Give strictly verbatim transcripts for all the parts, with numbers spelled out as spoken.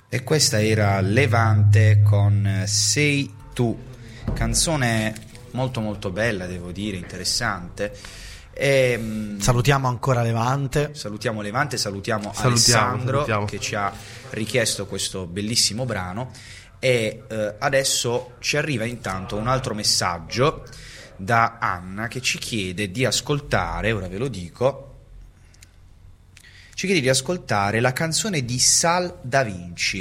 E questa era Levante con Sei tu, canzone molto molto bella, devo dire, interessante. E, salutiamo ancora Levante. Salutiamo Levante, salutiamo, salutiamo Alessandro salutiamo. che ci ha richiesto questo bellissimo brano. E eh, adesso ci arriva intanto un altro messaggio da Anna che ci chiede di ascoltare, ora ve lo dico, ci chiede di ascoltare la canzone di Sal Da Vinci.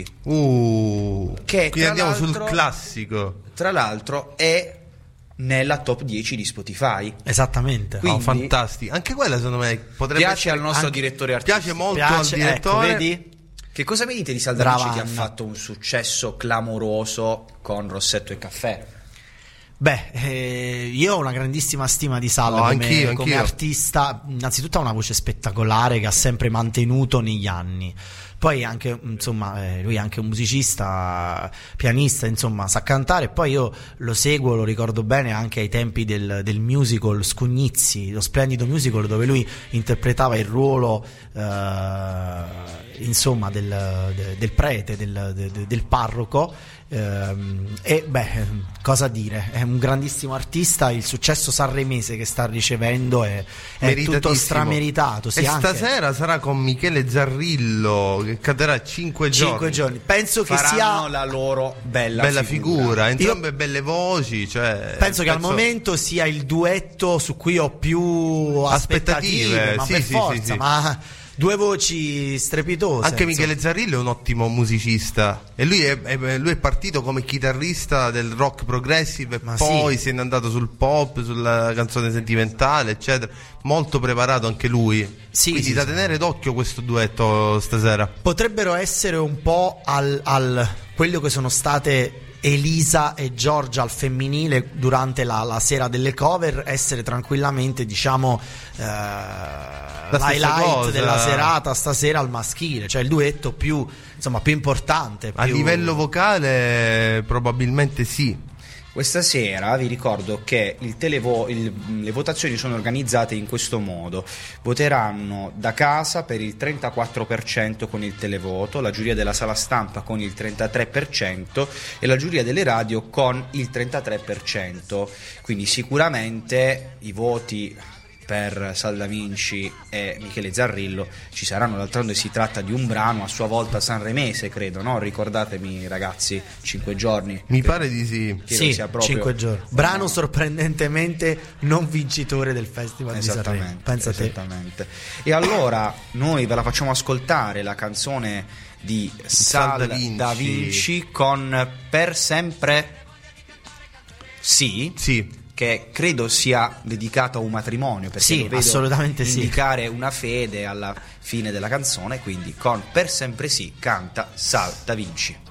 Uh, che quindi andiamo sul classico. Tra l'altro è nella top dieci di Spotify. Esattamente. Quindi, oh, fantastico. Anche quella secondo me potrebbe piace al nostro anche, direttore artistico. Piace molto piace, al direttore. Ecco, vedi? Che cosa mi dite di Sal Da Vinci che ha fatto un successo clamoroso con Rossetto e Caffè? Beh, eh, io ho una grandissima stima di Sal oh, come, anch'io, come anch'io. artista. Innanzitutto ha una voce spettacolare che ha sempre mantenuto negli anni. Poi anche, insomma, eh, lui è anche un musicista, pianista, insomma, sa cantare. Poi io lo seguo, lo ricordo bene anche ai tempi del, del musical Scugnizi, lo splendido musical dove lui interpretava il ruolo, eh, insomma, del, del, del prete, del, del, del parroco. Ehm, e beh, cosa dire, è un grandissimo artista. Il successo sanremese che sta ricevendo è, è tutto strameritato. Sì, e anche stasera sarà con Michele Zarrillo che cadrà cinque giorni. cinque giorni. Penso che faranno sia la loro bella, bella figura, figura. Entrambe Io belle voci, cioè, penso che al momento sia il duetto su cui ho più aspettative, aspettative ma sì, per sì, forza, sì, sì. ma due voci strepitose. Anche insomma. Michele Zarrillo è un ottimo musicista e lui è, è, lui è partito come chitarrista del rock progressive e Ma poi sì. se n'è andato sul pop, sulla canzone sentimentale, eccetera. Molto preparato anche lui. Sì, Quindi sì, da sì. tenere d'occhio questo duetto stasera. Potrebbero essere un po' al, al quello che sono state Elisa e Giorgia al femminile durante la, la sera delle cover, essere tranquillamente, diciamo, eh, l'highlight cosa. della serata stasera al maschile, cioè il duetto più, insomma, più importante. A più... livello vocale probabilmente sì. Questa sera vi ricordo che il televo- il, le votazioni sono organizzate in questo modo: voteranno da casa per il trentaquattro per cento con il televoto, la giuria della sala stampa con il trentatré per cento e la giuria delle radio con il trentatré per cento. Quindi sicuramente i voti per Sal Da Vinci e Michele Zarrillo ci saranno. D'altronde si tratta di un brano a sua volta sanremese, credo, no? Ricordatemi, ragazzi, cinque giorni. Mi pare di sì. Sì, sia proprio... cinque giorni. Brano sorprendentemente non vincitore del Festival di Sanremo. Esattamente, Pensa te. esattamente. E allora noi ve la facciamo ascoltare la canzone di Sal, Sal Da Vinci. Da Vinci con Per Sempre Sì. Sì. Che credo sia dedicato a un matrimonio, perché Sì, lo vedo assolutamente sì. indicare una fede alla fine della canzone. Quindi con Per Sempre Sì canta Sal Da Vinci.